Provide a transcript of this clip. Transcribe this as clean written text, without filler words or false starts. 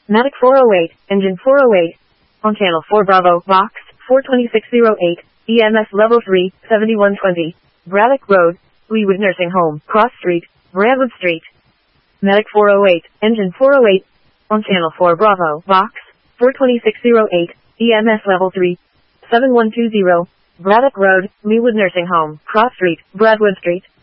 Matic 408, engine 408. On channel 4 Bravo, box 42608, EMS level 3, 7120. Braddock Road, Leewood Nursing Home, Cross Street, Bradwood Street. Matic 408, engine 408. On channel 4 Bravo, box 42608, EMS level 3, 7120. Braddock Road, Leewood Nursing Home, Cross Street, Bradwood Street.